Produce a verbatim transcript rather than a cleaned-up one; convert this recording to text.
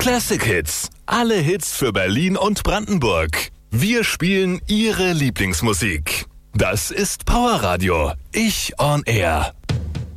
Classic Hits. Alle Hits für Berlin und Brandenburg. Wir spielen Ihre Lieblingsmusik. Das ist Powerradio. Ich on Air.